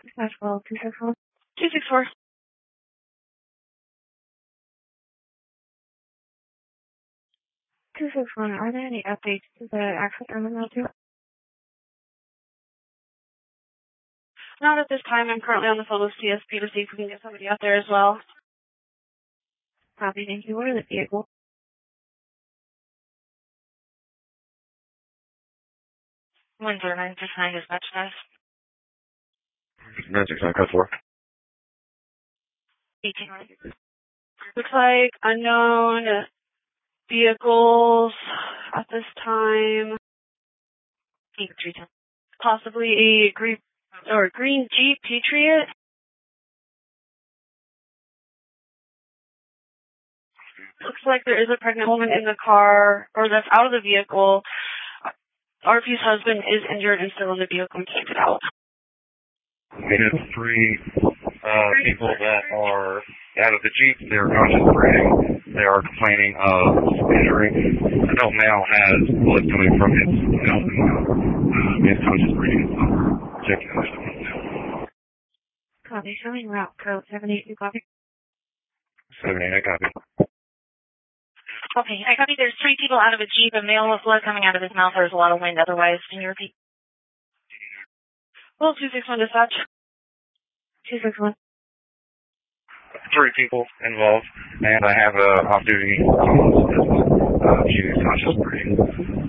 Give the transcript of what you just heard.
That's well, 261. 264. 261, are there any updates to the access terminal too? Not at this time. I'm currently on the phone with CSP to see if we can get somebody out there as well. Copy, thank you. What is the vehicle? 10969 dispatch status. 969 code 4. 1800. Looks like unknown vehicles at this time. 310. Possibly a green Jeep Patriot. Looks like there is a pregnant woman in the car, or that's out of the vehicle. RP's husband is injured and still in the vehicle and can't get out. We have 3 people that are out of the Jeep. They're conscious breathing. They are complaining of injury. Adult male has blood coming from his mouth and mouth. Is conscious breathing. Checking this. Copy. Showing route code 782. Copy. 78. Copy. Okay, I copy. There's 3 people out of a Jeep. A male with blood coming out of his mouth. There's a lot of wind. Otherwise, can you repeat? Well, 261 dispatch. 261. 3 people involved, and I have a off-duty. She is conscious breathing.